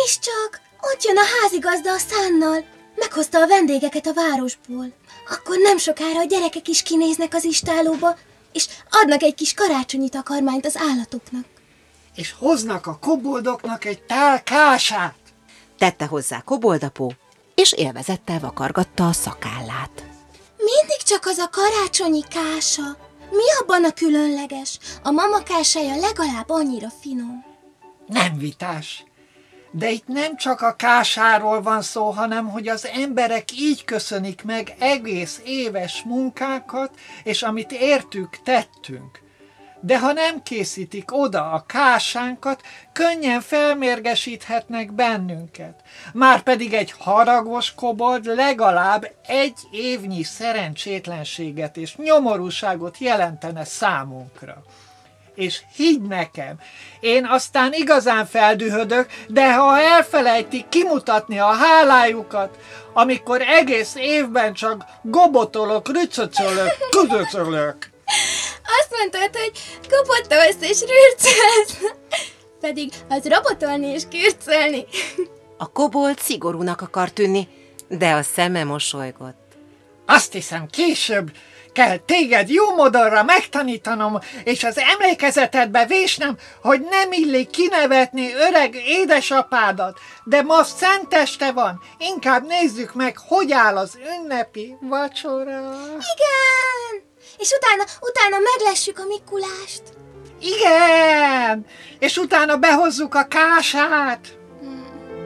Nézd csak! Ott jön a házigazda a szánnal. Meghozta a vendégeket a városból. Akkor nem sokára a gyerekek is kinéznek az istállóba, és adnak egy kis karácsonyi takarmányt az állatoknak. És hoznak a koboldoknak egy tál kását. Tette hozzá Koboldapó, és élvezettel vakargatta a szakállát. Mindig csak az a karácsonyi kása. Mi abban a különleges? A mama kásája legalább annyira finom. Nem vitás. De itt nem csak a kásáról van szó, hanem hogy az emberek így köszönik meg egész éves munkákat, és amit értük, tettünk. De ha nem készítik oda a kásánkat, könnyen felmérgesíthetnek bennünket. Márpedig egy haragos kobold legalább egy évnyi szerencsétlenséget és nyomorúságot jelentene számunkra. És higgy nekem, én aztán igazán feldühödök, de ha elfelejtik kimutatni a hálájukat, amikor egész évben csak gobotolok, rücöcölök, küdöcölök. Azt mondtad, hogy kopotolsz és rürcelsz. Pedig az robotolni és kürcölni. A kobold szigorúnak akar tűnni, de a szeme mosolygott. Azt hiszem, később kell téged jó modorra megtanítanom, és az emlékezetedbe vésnem, hogy nem illik kinevetni öreg édesapádat, de ma szenteste van, inkább nézzük meg, hogy áll az ünnepi vacsora. Igen! És utána meglessük a Mikulást. Igen! És utána behozzuk a kását.